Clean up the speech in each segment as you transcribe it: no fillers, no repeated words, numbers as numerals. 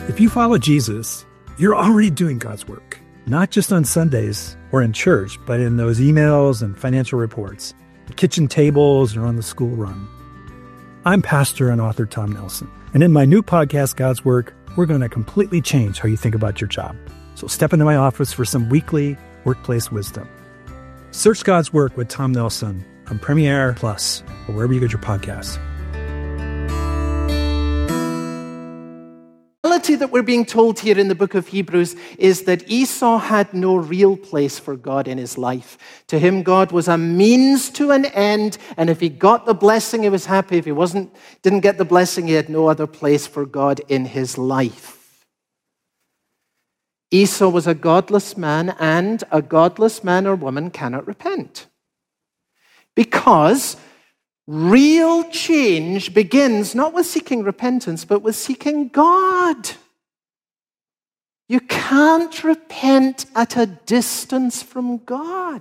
If you follow Jesus, you're already doing God's work, not just on Sundays or in church, but in those emails and financial reports, the kitchen tables, or on the school run. I'm pastor and author Tom Nelson, and in my new podcast, God's Work, we're going to completely change how you think about your job. So step into my office for some weekly workplace wisdom. Search God's Work with Tom Nelson on Premiere Plus or wherever you get your podcasts. The reality that we're being told here in the book of Hebrews is that Esau had no real place for God in his life. To him, God was a means to an end, and if he got the blessing, he was happy. If he didn't get the blessing, he had no other place for God in his life. Esau was a godless man, and a godless man or woman cannot repent. Because real change begins not with seeking repentance, but with seeking God. You can't repent at a distance from God.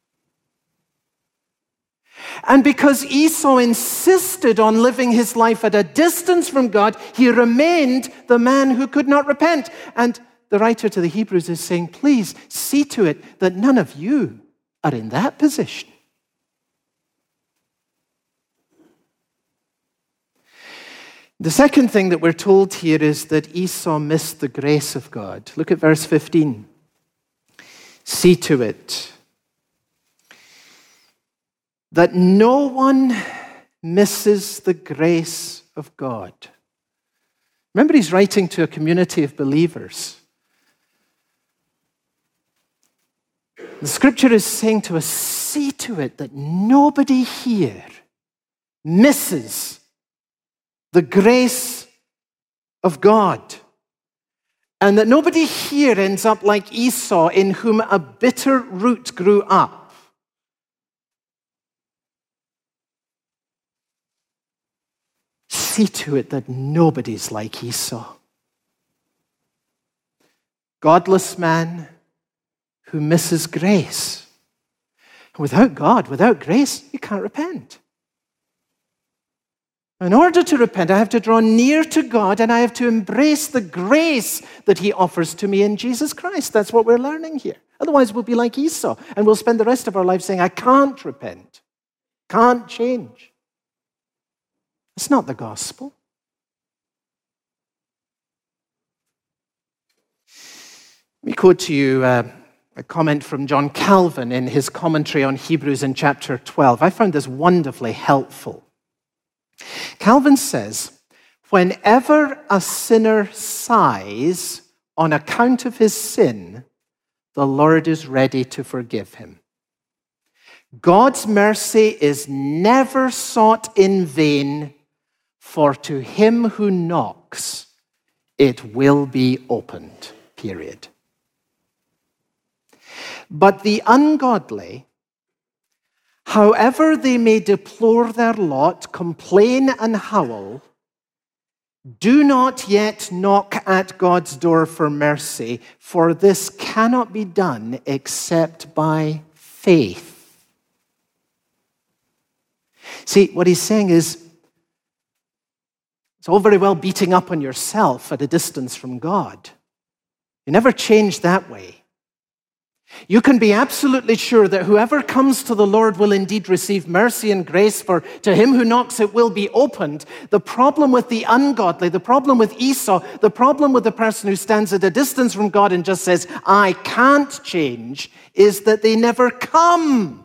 And because Esau insisted on living his life at a distance from God, he remained the man who could not repent. And the writer to the Hebrews is saying, please see to it that none of you are in that position. The second thing that we're told here is that Esau missed the grace of God. Look at verse 15. See to it that no one misses the grace of God. Remember, he's writing to a community of believers. The scripture is saying to us, see to it that nobody here misses the grace of God. And that nobody here ends up like Esau, in whom a bitter root grew up. See to it that nobody's like Esau. Godless man who misses grace. Without God, without grace, you can't repent. In order to repent, I have to draw near to God, and I have to embrace the grace that he offers to me in Jesus Christ. That's what we're learning here. Otherwise, we'll be like Esau, and we'll spend the rest of our life saying, I can't repent, can't change. It's not the gospel. Let me quote to you a comment from John Calvin in his commentary on Hebrews in chapter 12. I found this wonderfully helpful. Calvin says, whenever a sinner sighs on account of his sin, the Lord is ready to forgive him. God's mercy is never sought in vain, for to him who knocks, it will be opened. Period. But the ungodly, however they may deplore their lot, complain and howl, do not yet knock at God's door for mercy, for this cannot be done except by faith. See, what he's saying is, it's all very well beating up on yourself at a distance from God. You never change that way. You can be absolutely sure that whoever comes to the Lord will indeed receive mercy and grace, for to him who knocks it will be opened. The problem with the ungodly, the problem with Esau, the problem with the person who stands at a distance from God and just says, I can't change, is that they never come.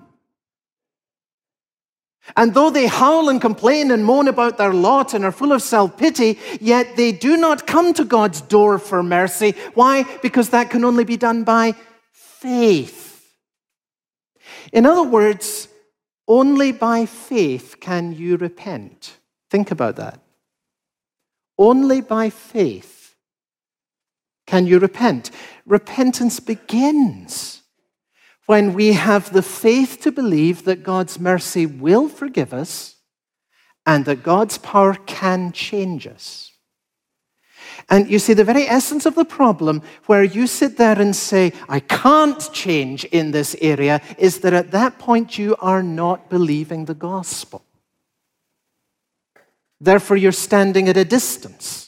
And though they howl and complain and moan about their lot and are full of self-pity, yet they do not come to God's door for mercy. Why? Because that can only be done by faith. In other words, only by faith can you repent. Think about that. Only by faith can you repent. Repentance begins when we have the faith to believe that God's mercy will forgive us and that God's power can change us. And you see, the very essence of the problem where you sit there and say, I can't change in this area, is that at that point you are not believing the gospel. Therefore, you're standing at a distance.